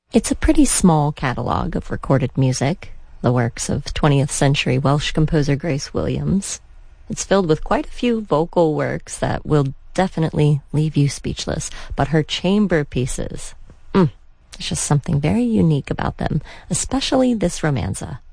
It's a pretty small catalog of recorded music, the works of 20th century Welsh composer Grace Williams. It's filled with quite a few vocal works that will definitely leave you speechless, but her chamber pieces, there's just something very unique about them, especially this romanza.